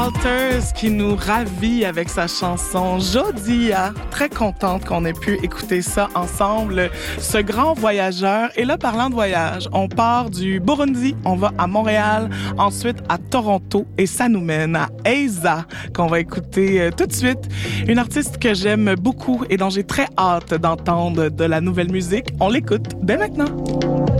Walters qui nous ravit avec sa chanson Jodia. Très contente qu'on ait pu écouter ça ensemble, ce grand voyageur. Et là, parlant de voyage, on part du Burundi, on va à Montréal, ensuite à Toronto et ça nous mène à Eiza qu'on va écouter tout de suite. Une artiste que j'aime beaucoup et dont j'ai très hâte d'entendre de la nouvelle musique. On l'écoute dès maintenant.